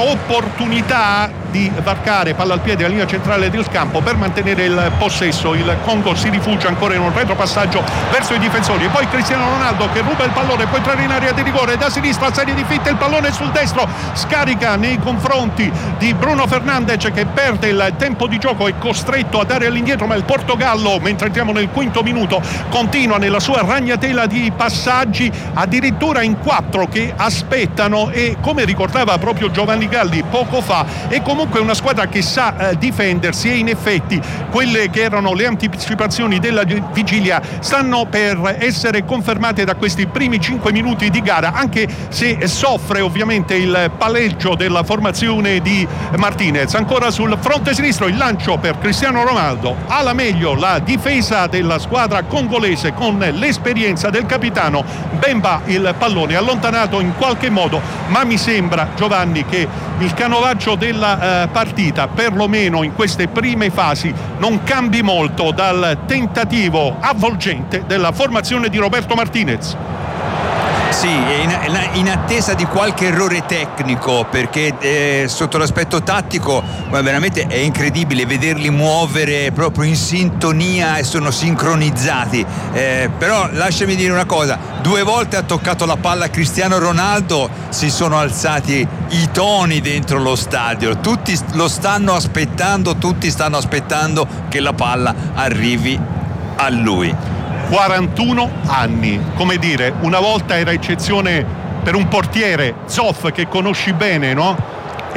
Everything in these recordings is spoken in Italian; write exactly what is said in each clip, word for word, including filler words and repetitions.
opportunità di varcare palla al piede alla linea centrale del campo per mantenere il possesso. Il Congo si rifugia ancora in un retropassaggio verso i difensori e poi Cristiano Ronaldo che ruba il pallone, poi entrare in area di rigore da sinistra, serie di fitte, il pallone sul destro, scarica nei confronti di Bruno Fernandes che perde il tempo di gioco, è costretto a dare all'indietro, ma il Portogallo, mentre entriamo nel quinto minuto, continua nella sua ragnatela di passaggi, addirittura in quattro che aspettano, e come ricordava proprio Giovanni Galli poco fa, è comunque una squadra che sa eh, difendersi, e in effetti quelle che erano le anticipazioni della vigilia stanno per essere confermate da questi primi cinque minuti di gara, anche se soffre ovviamente il palleggio della formazione di Martinez. Ancora sul fronte sinistro il lancio per Cristiano Ronaldo, alla meglio la difesa della squadra congolese con l'esperienza del capitano Bemba, il pallone allontanato in qualche modo, ma mi sembra, Giovanni, che il canovaccio della eh, partita, perlomeno in queste prime fasi, non cambi molto dal tentativo avvolgente della formazione di Roberto Martinez. Sì, in, in attesa di qualche errore tecnico, perché eh, sotto l'aspetto tattico ma veramente è incredibile vederli muovere proprio in sintonia e sono sincronizzati, eh, però lasciami dire una cosa: due volte ha toccato la palla Cristiano Ronaldo, si sono alzati i toni dentro lo stadio, tutti lo stanno aspettando, tutti stanno aspettando che la palla arrivi a lui. quarantuno anni, come dire, una volta era eccezione per un portiere, Zoff, che conosci bene, no?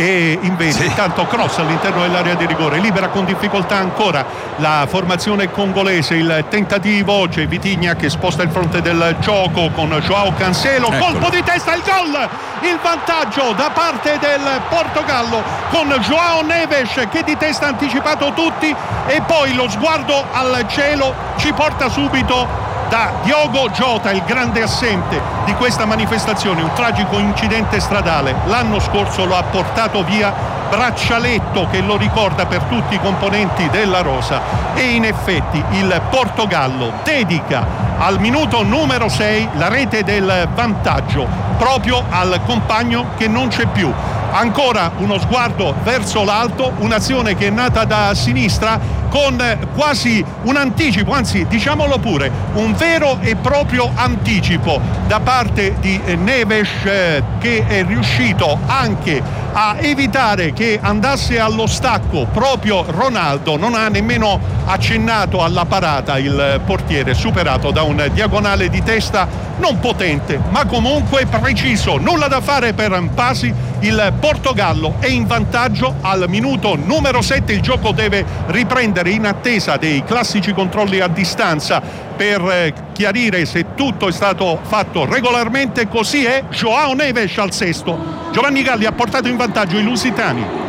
E invece sì. Intanto cross all'interno dell'area di rigore, libera con difficoltà ancora la formazione congolese, il tentativo, c'è Vitinha che sposta il fronte del gioco con Joao Cancelo, Eccolo. colpo di testa, il gol, il vantaggio da parte del Portogallo con Joao Neves che di testa ha anticipato tutti, e poi lo sguardo al cielo ci porta subito da Diogo Jota, il grande assente di questa manifestazione. Un tragico incidente stradale l'anno scorso lo ha portato via, braccialetto che lo ricorda per tutti i componenti della rosa, e in effetti il Portogallo dedica al minuto numero sei la rete del vantaggio proprio al compagno che non c'è più. Ancora uno sguardo verso l'alto, un'azione che è nata da sinistra con quasi un anticipo, anzi diciamolo pure, un vero e proprio anticipo da parte di Neves, eh, che è riuscito anche a evitare che andasse allo stacco proprio Ronaldo. Non ha nemmeno accennato alla parata il portiere, superato da un diagonale di testa non potente ma comunque preciso. Nulla da fare per Mpasi, il Portogallo è in vantaggio al minuto numero sette. Il gioco deve riprendere in attesa dei classici controlli a distanza per chiarire se tutto è stato fatto regolarmente. Così è. Joao Neves al sesto. Giovanni Galli ha portato in vantaggio i lusitani.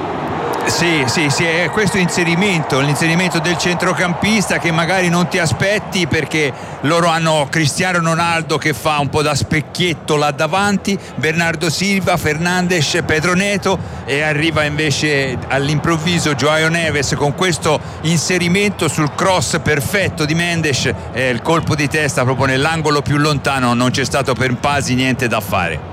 Sì, sì, sì, è questo inserimento, l'inserimento del centrocampista che magari non ti aspetti, perché loro hanno Cristiano Ronaldo che fa un po' da specchietto là davanti, Bernardo Silva, Fernandes, Pedro Neto, e arriva invece all'improvviso Joao Neves con questo inserimento sul cross perfetto di Mendes, e il colpo di testa proprio nell'angolo più lontano. Non c'è stato per Mpasi niente da fare.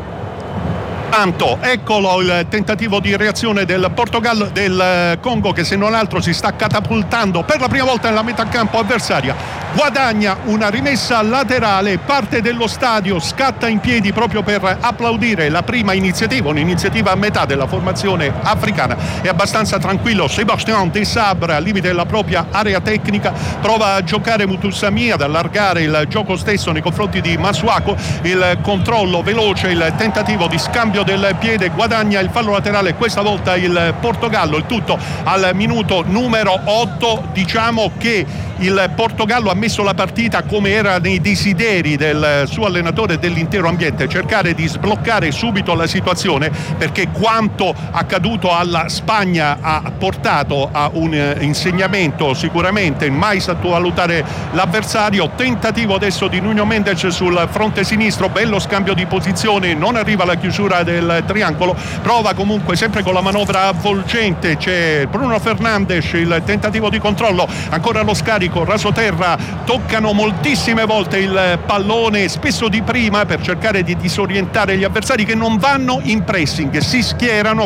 Tanto, eccolo il tentativo di reazione del Portogallo, del Congo, che se non altro si sta catapultando per la prima volta nella metà campo avversaria, guadagna una rimessa laterale, parte dello stadio scatta in piedi proprio per applaudire la prima iniziativa, un'iniziativa a metà della formazione africana. È abbastanza tranquillo Sébastien Desabre al limite della propria area tecnica, prova a giocare Mutusami, ad allargare il gioco stesso nei confronti di Masuaku, il controllo veloce, il tentativo di scambio del piede, guadagna il fallo laterale questa volta il Portogallo, il tutto al minuto numero otto. Diciamo che il Portogallo ha messo la partita come era nei desideri del suo allenatore e dell'intero ambiente, cercare di sbloccare subito la situazione, perché quanto accaduto alla Spagna ha portato a un insegnamento sicuramente: mai sottovalutare l'avversario. Tentativo adesso di Nuno Mendes sul fronte sinistro, bello scambio di posizione, non arriva alla chiusura del triangolo, prova comunque sempre con la manovra avvolgente, c'è Bruno Fernandes, il tentativo di controllo, ancora lo scarico, rasoterra, toccano moltissime volte il pallone, spesso di prima, per cercare di disorientare gli avversari che non vanno in pressing, si schierano